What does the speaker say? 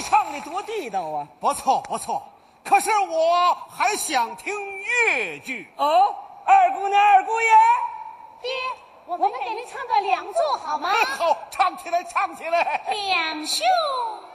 唱的多地道啊！ 不错不错，可是我还想听越剧。 哦，二姑娘二姑爷， 爹，我们给您唱段《梁祝》好吗？ 好，唱起来唱起来。 两袖